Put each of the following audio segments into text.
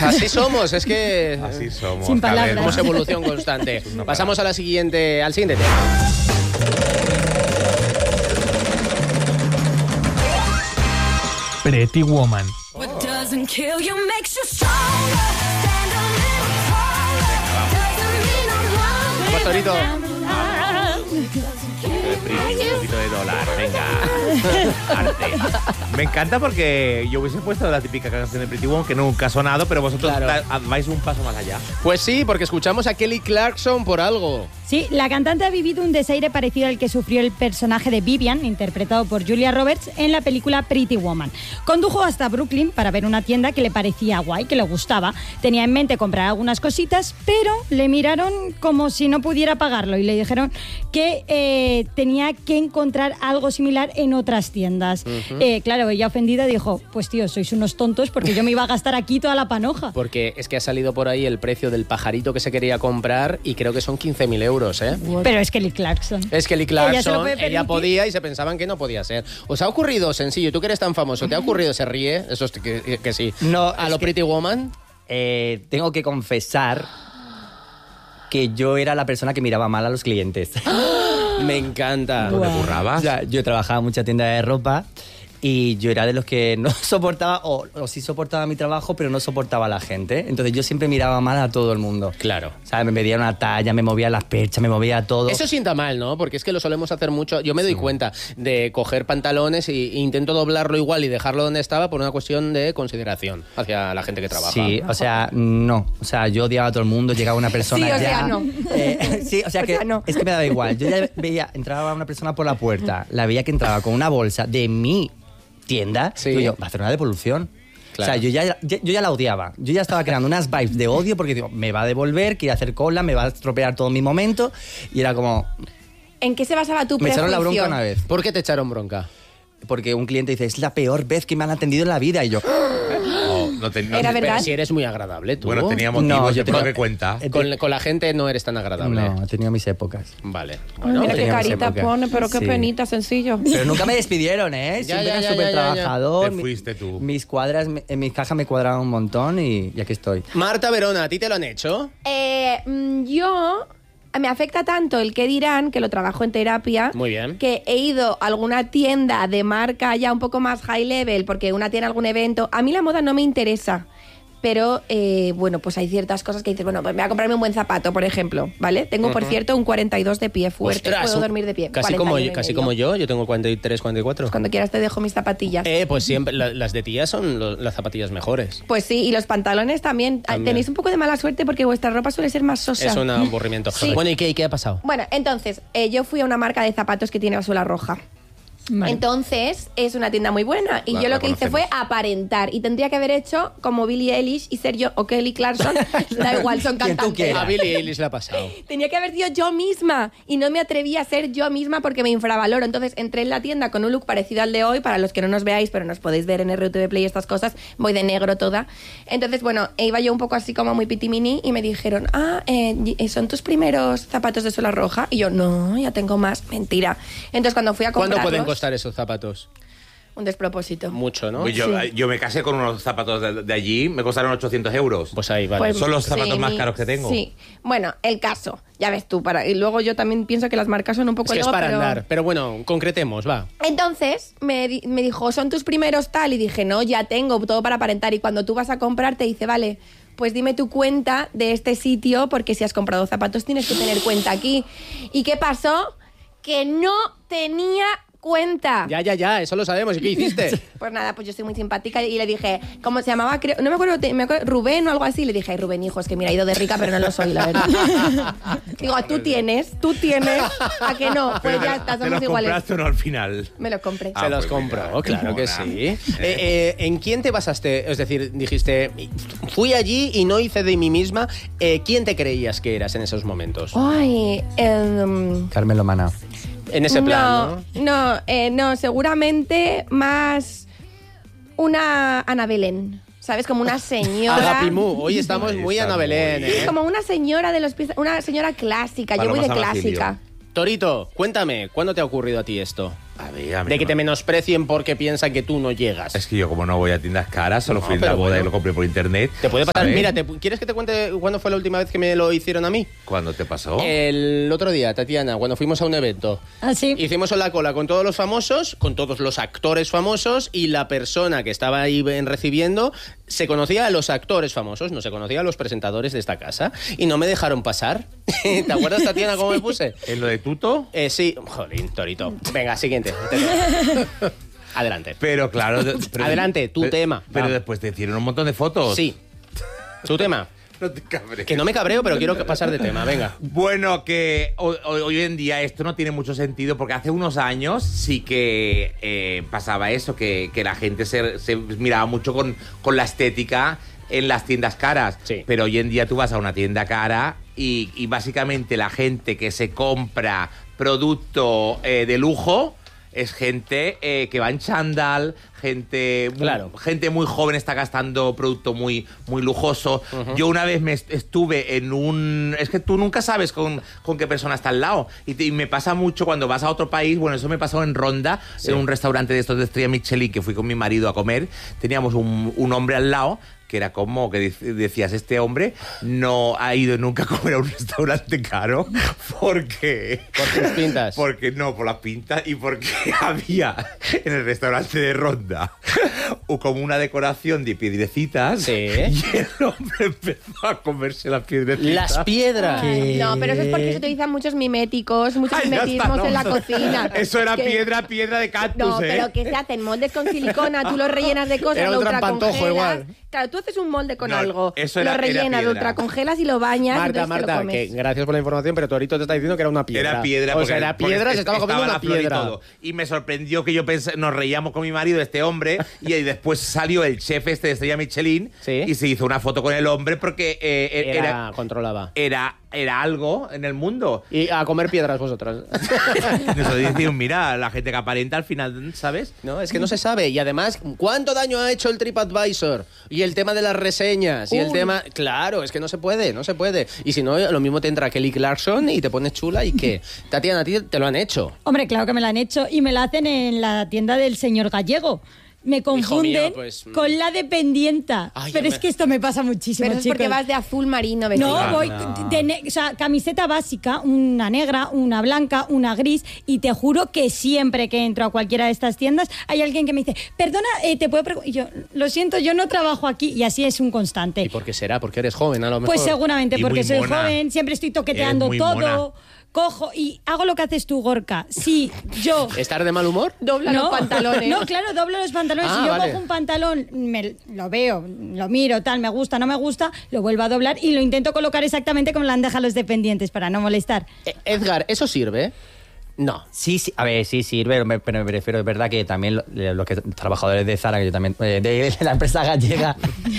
Así somos, es que... Así somos. Sin palabras. Somos evolución constante. Pasamos al siguiente tema. Pretty Woman. Vamos, Torito. Un poquito de dólar, venga. Arte. Me encanta porque yo hubiese puesto la típica canción de Pretty Woman que nunca ha sonado, pero vosotros vais un paso más allá. Pues sí, porque escuchamos a Kelly Clarkson por algo. Sí, la cantante ha vivido un desaire parecido al que sufrió el personaje de Vivian, interpretado por Julia Roberts, en la película Pretty Woman. Condujo hasta Brooklyn para ver una tienda que le parecía guay, que le gustaba. Tenía en mente comprar algunas cositas, pero le miraron como si no pudiera pagarlo y le dijeron que tenía que encontrar algo similar en otras tiendas. Claro, ella ofendida dijo, pues tío, sois unos tontos porque yo me iba a gastar aquí toda la panoja. Porque es que ha salido por ahí el precio del pajarito que se quería comprar y creo que son 15.000 euros, ¿eh? Pero es Kelly Clarkson. Es Kelly Clarkson, ella ella podía y se pensaban que no podía ser. ¿Os ha ocurrido, sencillo, tú que eres tan famoso, te ha ocurrido, se ríe? Eso es que sí. No, ¿A lo Pretty Woman? Tengo que confesar que yo era la persona que miraba mal a los clientes. Me encanta. ¿Dónde currabas? O sea, yo trabajaba en mucha tienda de ropa y yo era de los que no soportaba, o sí soportaba mi trabajo, pero no soportaba a la gente. Entonces yo siempre miraba mal a todo el mundo. Claro. O sea, me medía una talla, me movía las perchas, me movía todo. Eso sienta mal, ¿no? Porque es que lo solemos hacer mucho. Yo me doy cuenta de coger pantalones e intento doblarlo igual y dejarlo donde estaba por una cuestión de consideración hacia la gente que trabaja. Sí, o sea, no. O sea, yo odiaba a todo el mundo, llegaba una persona Sí, o ya... sea, no. Sí, o sea, es que me daba igual. Yo ya veía, entraba una persona por la puerta, la veía que entraba con una bolsa de mi tienda, Sí. digo yo, va a hacer una devolución. Claro. O sea, yo ya la odiaba. Yo ya estaba creando unas vibes de odio porque digo, me va a devolver, quiere hacer cola, me va a estropear todo mi momento. Y era como... ¿En qué se basaba tu Me prejuicio? echaron la bronca una vez. ¿Por qué te echaron bronca? Porque un cliente dice, es la peor vez que me han atendido en la vida. Y yo... No, Era verdad. Pero si eres muy agradable, tú. Bueno, tenía motivos, No, yo yo tengo tengo- que cuenta. Con la gente no eres tan agradable. No, he tenido mis épocas. Vale. Mira qué teníamos carita época. pone, pero qué Sí. penita, sencillo. Pero nunca me despidieron, ¿eh? Ya, Siempre ya, era ya, súper ya, ya. trabajador. Te fuiste tú. Mis cuadras, en mis cajas me cuadraban un montón y aquí estoy. Marta Verona, ¿a ti te lo han hecho? Yo me afecta tanto el que dirán, que lo trabajo en terapia, Muy bien. que he ido a alguna tienda de marca ya un poco más high level, porque una tiene algún evento. A mí la moda no me interesa. Pero, bueno, pues hay ciertas cosas que dices, bueno, pues me voy a comprarme un buen zapato, por ejemplo, ¿vale? Tengo, por cierto, un 42 de pie fuerte. Ostras, Puedo dormir de pie. Casi 41 y casi medio. como yo tengo 43, 44. Cuando quieras te dejo mis zapatillas. Pues siempre, las de tía son las zapatillas mejores. Pues sí, y los pantalones también. También. Tenéis un poco de mala suerte porque vuestra ropa suele ser más sosa. Es un aburrimiento. Sí. Bueno, ¿y qué ha pasado? Bueno, entonces, yo fui a una marca de zapatos que tiene la suela roja. Vale. Entonces, es una tienda muy buena. Y La- yo la lo que hice conocemos. fue aparentar. Y tendría que haber hecho como Billie Eilish y ser yo, o Kelly Clarkson. Da igual, son Quien tú cantantes. quieras. A Billie Eilish le ha pasado. Tenía que haber sido yo misma. Y no me atreví a ser yo misma porque me infravaloro. Entonces, entré en la tienda con un look parecido al de hoy. Para los que no nos veáis, pero nos podéis ver en RTV Play estas cosas. Voy de negro toda. Entonces, bueno, iba yo un poco así como muy pitimini. Y me dijeron, ¿son tus primeros zapatos de suela roja? Y yo, no, ya tengo más. Mentira. Entonces, cuando fui a comprarlos... ¿Cuánto pueden costar esos zapatos? Un despropósito. Mucho, ¿no? Pues yo me casé con unos zapatos de allí, me costaron 800 euros. Pues ahí, vale. Pues, Son los zapatos sí, más caros que tengo. Sí. Bueno, el caso. Ya ves tú. Y luego yo también pienso que las marcas son un poco... es que es ego, para pero... andar. Pero bueno, concretemos, va. Entonces me dijo, ¿son tus primeros tal? Y dije, no, ya tengo todo para aparentar. Y cuando tú vas a comprar te dice, vale, pues dime tu cuenta de este sitio, porque si has comprado zapatos tienes que tener cuenta aquí. ¿Y qué pasó? Que no tenía cuenta. Ya, eso lo sabemos. ¿Y qué hiciste? Pues nada, pues yo soy muy simpática y le dije, ¿cómo se llamaba? Creo, no me acuerdo, Rubén o algo así. Le dije, ay, Rubén, hijo, es que mira, he ido de rica, pero no lo soy, la verdad. Digo, tú tienes, ¿a que no? Pues ya está, ¿Te somos los iguales. compraste o no al final? Me lo compré. Se los pues compró, mira, qué claro que mona. sí. ¿En quién te basaste? Es decir, dijiste, fui allí y no hice de mí misma. ¿Quién te creías que eras en esos momentos? Ay, Carmelo Mana. En ese plan, ¿no? no, seguramente más una Ana Belén, ¿sabes? Como una señora... Agapimú, hoy estamos Ahí muy está, Ana Belén, muy ¿eh? Sí, como una señora de los pies, una señora clásica, yo voy de Paloma San clásica. Torito, cuéntame, ¿cuándo te ha ocurrido a ti esto? A ver, a mí De que no. te menosprecien porque piensan que tú no llegas. Es que yo como no voy a tiendas caras, solo No, fui a la pero boda bueno. y lo compré por internet. Te puede pasar. ¿sabes? Mira, ¿quieres que te cuente cuándo fue la última vez que me lo hicieron a mí? ¿Cuándo te pasó? El otro día, Tatiana, cuando fuimos a un evento. Así. Hicimos la cola con todos los famosos, con todos los actores famosos, y la persona que estaba ahí recibiendo se conocía a los actores famosos, no se conocía a los presentadores de esta casa, y no me dejaron pasar. ¿Te acuerdas, Tatiana, cómo me puse? ¿En lo de Tuto? Sí. Jolín, Torito. Venga, siguiente. Adelante. Pero claro... Adelante, tu tema. Pero Va. después te hicieron un montón de fotos. Sí. Tu tema. No te cabres. Que no me cabreo, pero quiero pasar de tema. Venga. Bueno, que hoy en día esto no tiene mucho sentido porque hace unos años sí que pasaba eso, que la gente se miraba mucho con la estética en las tiendas caras. Sí. Pero hoy en día tú vas a una tienda cara y básicamente la gente que se compra producto de lujo es gente que va en chándal, gente muy joven está gastando producto muy, muy lujoso. Yo una vez estuve en un... Es que tú nunca sabes con qué persona está al lado. Y me pasa mucho cuando vas a otro país. Bueno, eso me pasó en Ronda, en un restaurante de estos de estrella Michelin que fui con mi marido a comer. Teníamos un hombre al lado que era como que decías, este hombre no ha ido nunca a comer a un restaurante caro porque... Por tus pintas. Porque no, por las pintas y porque había en el restaurante de Ronda como una decoración de piedrecitas. Sí. Y el hombre empezó a comerse las piedrecitas. Las piedras. ¿Qué? No, pero eso es porque se utilizan muchos miméticos, muchos Ay, ya está, mimetismos no. en la cocina. Eso era Que- piedra de cactus, No, pero que se hacen moldes con silicona, tú los rellenas de cosas, Era lo un trampantojo ultracongelas. igual. Claro, tú haces un molde con No, algo, eso lo era rellenas, lo piedra. ultracongelas y lo bañas. Marta, entonces te lo Marta, comes. que gracias por la información, pero Torito te está diciendo que era una piedra. Era piedra. O sea, era piedra, se estaba comiendo una la flor y piedra. todo. Y me sorprendió que yo pensé, nos reíamos con mi marido de este hombre y ahí después salió el chef este de estrella Michelin Sí. y se hizo una foto con el hombre porque Controlaba. era algo en el mundo. Y a comer piedras vosotros. Nos decían, mira, la gente que aparenta al final, ¿sabes? No, es que no se sabe. Y además, ¿cuánto daño ha hecho el TripAdvisor? Y el tema de las reseñas. Y el tema... Claro, es que no se puede, no se puede. Y si no, lo mismo te entra Kelly Clarkson y te pones chula y ¿qué? Tatiana, a ti te lo han hecho. Hombre, claro que me la han hecho y me la hacen en la tienda del señor Gallego. Me confunden pues, con la dependienta. Ay, pero ya es que esto me pasa muchísimo, Pero eso es porque chicos. vas de azul marino vestido. No, voy no. o sea, camiseta básica, una negra, una blanca, una gris, y te juro que siempre que entro a cualquiera de estas tiendas hay alguien que me dice, perdona, te puedo preguntar. Y yo, lo siento, yo no trabajo aquí, y así es un constante. ¿Y por qué será? Porque eres joven, a lo mejor. Pues seguramente Y porque muy soy mona. joven, siempre estoy toqueteando Eres muy todo, mona. cojo y hago lo que haces tú, Gorka. Sí, yo... ¿Estar de mal humor? Dobla los pantalones. No, claro, doblo los pantalones. Ah, Si yo vale. cojo un pantalón, lo veo, lo miro, tal, me gusta, no me gusta, lo vuelvo a doblar y lo intento colocar exactamente como lo han dejado los dependientes para no molestar. Edgar, ¿eso sirve? No. Sí, sí, a ver, sí sirve, pero me refiero, es verdad que también los que trabajadores de Zara, que yo también, de la empresa gallega.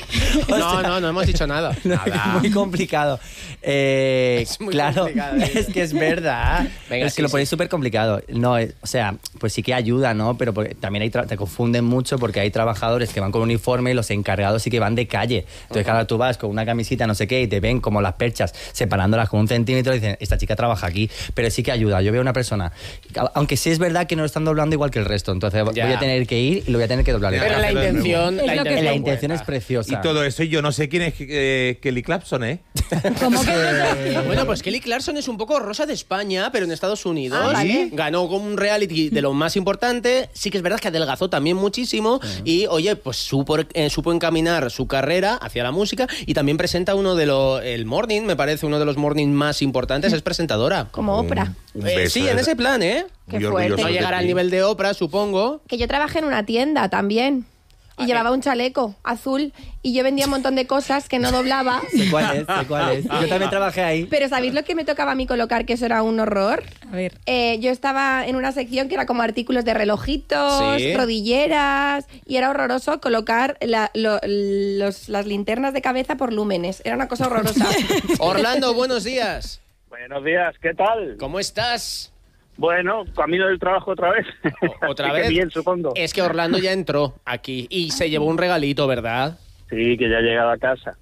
No hemos dicho nada. Es muy complicado. muy Claro, complicado, es que es verdad. Venga, es sí, que lo sí. ponéis súper complicado. No, o sea, pues sí que ayuda, ¿no? Pero también te confunden mucho porque hay trabajadores que van con uniforme y los encargados sí que van de calle. Entonces, claro, tú vas con una camisita, no sé qué, y te ven como las perchas separándolas con 1 centímetro y dicen, esta chica trabaja aquí. Pero sí que ayuda. Yo veo una persona, aunque sí es verdad que no lo están doblando igual que el resto, entonces Ya. voy a tener que ir y lo voy a tener que doblar. Pero la hacerlo de nuevo. intención... Es La lo que intención, La es intención es Y preciosa. todo eso, y yo no sé quién es Kelly Clarkson, ¿eh? Como que Bueno, pues Kelly Clarkson es un poco rosa de España, pero en Estados Unidos. Ah, vale. Ganó como un reality de lo más importante. Sí que es verdad que adelgazó también muchísimo. Y, oye, pues supo encaminar su carrera hacia la música. Y también presenta el Morning, me parece uno de los Morning más importantes. Es presentadora. Como Oprah. Un beso. Sí, en ese plan, ¿eh? Qué Muy fuerte. orgulloso No de llegará al ti. nivel de Oprah, supongo. Que yo trabajé en una tienda también. Y llevaba un chaleco azul y yo vendía un montón de cosas que no doblaba. Sé cuál es, sé cuál es. Yo también trabajé ahí. Pero ¿sabéis lo que me tocaba a mí colocar? Que eso era un horror. A ver. Yo estaba en una sección que era como artículos de relojitos, Sí. rodilleras, y era horroroso colocar las linternas de cabeza por lúmenes. Era una cosa horrorosa. Orlando, buenos días. Buenos días, ¿qué tal? ¿Cómo estás? Bueno, camino del trabajo otra vez. ¿Otra Así que vez? bien, supongo. Es que Orlando ya entró aquí y se llevó un regalito, ¿verdad? Sí, que ya he llegado a casa.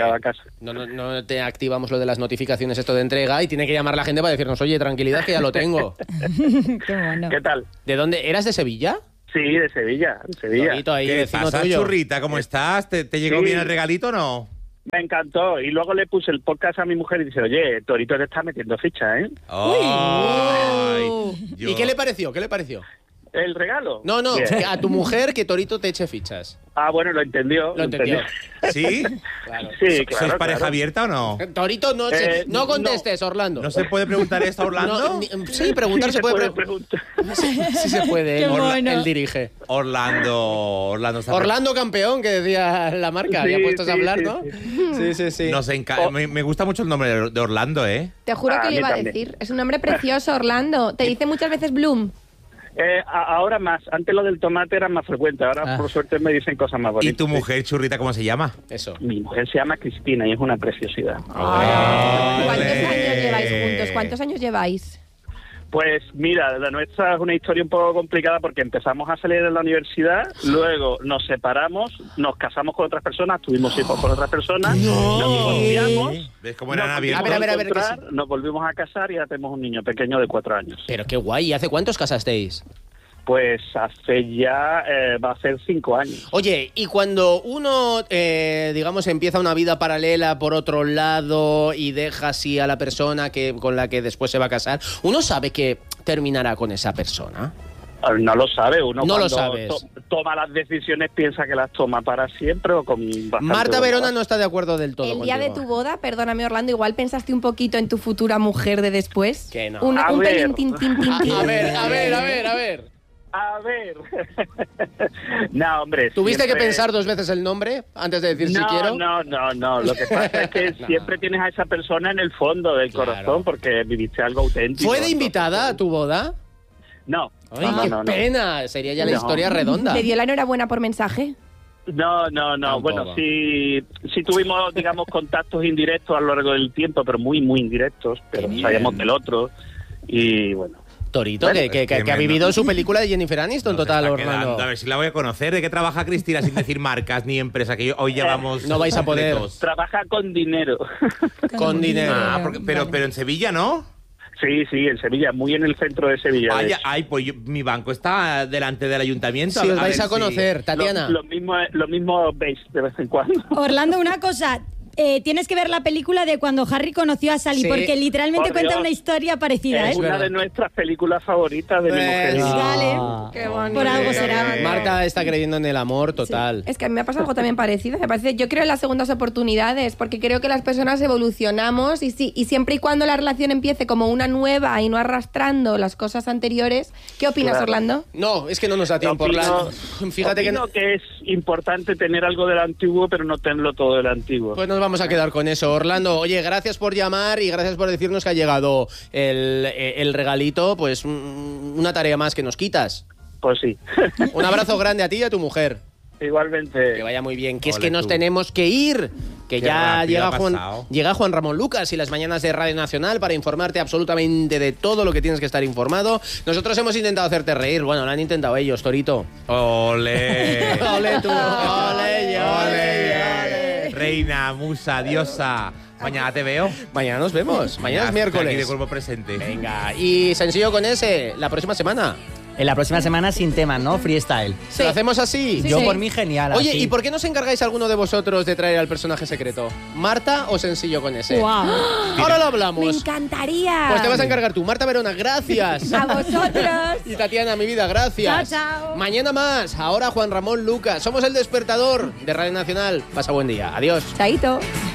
No te activamos lo de las notificaciones esto de entrega y tiene que llamar la gente para decirnos, oye, tranquilidad que ya lo tengo. Qué bueno. ¿Qué tal? ¿De dónde? ¿Eras de Sevilla? Sí, de Sevilla. Torito, ahí, ¿Qué vecino pasa, tuyo. churrita? ¿Cómo estás? ¿Te llegó Sí. bien el regalito o no? Me encantó. Y luego le puse el podcast a mi mujer y dice, oye, Torito te está metiendo ficha, ¿eh? Ay, yo- ¿Y qué le pareció? ¿Qué le pareció? ¿El regalo? No, Bien. que a tu mujer que Torito te eche fichas. Ah, bueno, lo entendió. Lo entendió. ¿Sí? Claro. Sí, claro. ¿Sois pareja claro. abierta o no? Torito, no contestes, Orlando. ¿No se puede preguntar esto a Orlando? No, sí, preguntar Sí, se puede. preguntar. Sí se puede. Qué Él, mono. él dirige. Orlando está Orlando campeón, que decía la marca. Ya Sí, puestos a sí, hablar, sí, ¿no? sí. Sí. me gusta mucho el nombre de Orlando, ¿eh? Te juro A que mí le iba a también. decir. Es un nombre precioso, Orlando. Te dice muchas veces Bloom. Ahora más. Antes lo del tomate era más frecuente. Ahora, por suerte, me dicen cosas más bonitas. ¿Y tu mujer, churrita, cómo se llama? Eso. Mi mujer se llama Cristina y es una preciosidad. ¿Cuántos años lleváis juntos? ¿Cuántos años lleváis? Pues mira, la nuestra es una historia un poco complicada porque empezamos a salir de la universidad, luego nos separamos, nos casamos con otras personas, tuvimos hijos con otras personas, nos divorciamos, ¿Ves cómo eran nos abiertos? volvimos A ver, encontrar, que nos volvimos a casar y ya tenemos un niño pequeño de 4 años. Pero qué guay. ¿Y hace cuántos casasteis? Pues hace ya, va a ser 5 años. Oye, y cuando uno, digamos, empieza una vida paralela por otro lado y deja así a la persona con la que después se va a casar, ¿uno sabe que terminará con esa persona? No lo sabe, uno No lo cuando sabes. toma las decisiones piensa que las toma para siempre o con bastante Marta Verona bondad. no está de acuerdo del todo El día de contigo. tu boda, perdóname Orlando, igual pensaste un poquito en tu futura mujer de después. Que no. Un A pelín ver. tin, tin, tin, tin. A ver. A ver. No, hombre. ¿Tuviste que siempre- pensar 2 veces el nombre antes de decir si No, quiero? no. Lo que pasa es que No. siempre tienes a esa persona en el fondo del Claro. corazón porque viviste algo auténtico. ¿Fue de Entonces, invitada a tu boda? No. Ay, qué pena. Sería ya la No. historia redonda. ¿Le dio la enhorabuena por mensaje? No. Tampoco. Bueno, sí tuvimos, digamos, contactos indirectos a lo largo del tiempo, pero muy, muy indirectos. Pero Qué sabíamos bien. del otro. Y bueno. Torito, Bueno, que ha tremendo. vivido su película de Jennifer Aniston, Nos total, está Orlando. quedando. A ver si la voy a conocer. ¿De qué trabaja Cristina sin decir marcas ni empresa? Que hoy llevamos. no vais a poder. completos. Trabaja con dinero. Con dinero. Ah, pero en Sevilla, ¿no? Sí, en Sevilla, muy en el centro de Sevilla. de Vaya, hecho. ay, pues mi banco está delante del ayuntamiento. Si os ver vais a si- conocer, Tatiana. Lo mismo veis de vez en cuando. Orlando, una cosa. Tienes que ver la película de cuando Harry conoció a Sally, Sí. porque literalmente Por cuenta Dios. una historia parecida, Es ¿eh? una verdad. de nuestras películas favoritas de mi mujer. Pues, Dale. Qué bonito. Por algo será. Marta está creyendo en el amor total. Es que a mí me ha pasado algo también parecido. Me parece, yo creo en las segundas oportunidades, porque creo que las personas evolucionamos y sí, y siempre y cuando la relación empiece como una nueva y no arrastrando las cosas anteriores. ¿Qué opinas, Claro. Orlando? No, es que no nos da tiempo, Opino- Orlando. Fíjate que opino que es importante tener algo del antiguo, pero no tenerlo todo del antiguo. pues nos vamos a quedar con eso. Orlando, oye, gracias por llamar y gracias por decirnos que ha llegado el regalito, pues una tarea más que nos quitas. Pues sí. Un abrazo grande a ti y a tu mujer. Igualmente. Que vaya muy bien. Que es Ole que nos tú. tenemos que ir. Que Qué ya rápido ha pasado. llega Juan Ramón Lucas y las mañanas de Radio Nacional para informarte absolutamente de todo lo que tienes que estar informado. Nosotros hemos intentado hacerte reír. Bueno, lo han intentado ellos, Torito. ¡Ole! Ole tú. Ole, ¡Ole! Reina, musa, diosa. Mañana te veo. Mañana nos vemos. Mañana es Aquí de miércoles. cuerpo presente. Venga, y sencillo con ese, la próxima semana. En la próxima semana sin temas, ¿no? Freestyle. ¿Lo hacemos así? Yo sí. por mí genial. Oye, así. ¿y por qué no os encargáis alguno de vosotros de traer al personaje secreto? ¿Marta o sencillo con ese? Guau. Ahora lo Me hablamos. encantaría. Pues te vas a encargar tú. Marta Verona, gracias. A vosotros. Y Tatiana, mi vida, gracias. Chao, chao. Mañana más. Ahora Juan Ramón Lucas. Somos el despertador de Radio Nacional. Pasa buen día. Adiós. Chaito.